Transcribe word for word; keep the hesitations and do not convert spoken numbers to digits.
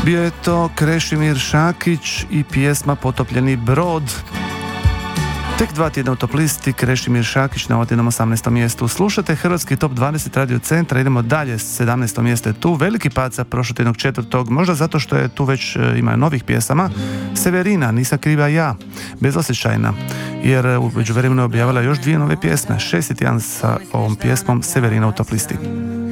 Bio je to Krešimir Šakić i pjesma Potopljeni brod. Tek dva tjedna u top listi, Krešimir Šakić na odjednom osamnaestom mjestu. Slušate Hrvatski top dvadeset radio centra, idemo dalje, sedamnaesto mjesto je tu, veliki pad sa prošlotjednog četvrtog, možda zato što je tu već ima novih pjesama. Severina, Nisam kriva ja, Bezosjećajna, jer u međuvremenu je objavila još dvije nove pjesme. Šesti tjedan sa ovom pjesmom Severina u top listi.